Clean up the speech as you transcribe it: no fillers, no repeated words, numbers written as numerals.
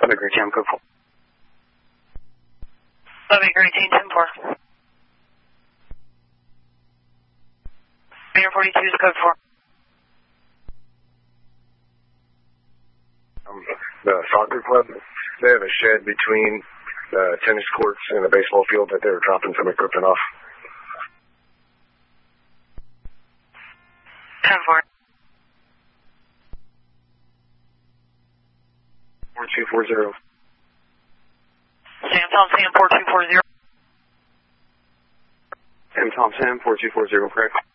That'd be great, Jam, code 4. That'd be great, team 10-4. Air 42 is code 4. The soccer club, they have a shed between the tennis courts and the baseball field that they were dropping some equipment off. 10-4. 4240. Sam Tom Sam 4240. Sam Tom Sam 4240, correct?